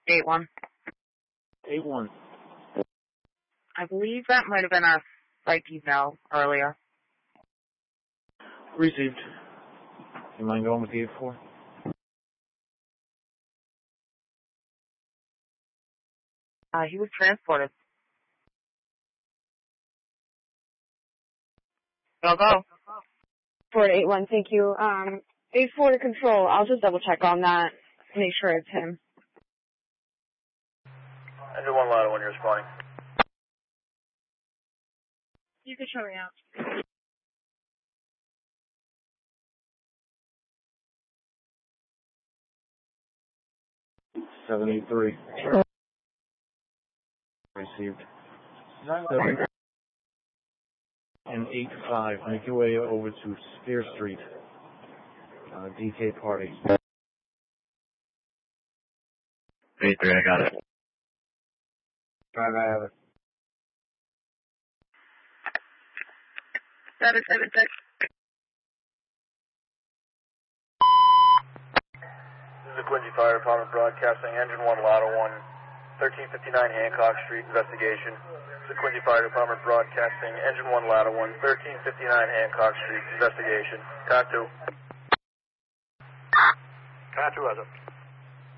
8-1. 8-1. I believe that might have been our psych eval earlier. Received. You mind going with the 8-4? He was transported. Go. Ford 8-1, thank you. 8-4 to control. I'll just double check on that. Make sure it's him. Engine 1 Lotto when you're responding. You can show me out. 783. Received. 7 and 8-5. Make your way over to Spear Street. DK Party. 8-3, I got it. 5, I have it. 776. This is the Quincy Fire Department broadcasting. Engine 1 Lotto 1, 1359 Hancock Street investigation. This is the Quincy Fire Department broadcasting. Engine 1 Lotto 1, 1359 Hancock Street investigation. Car 2. Car 2 has it.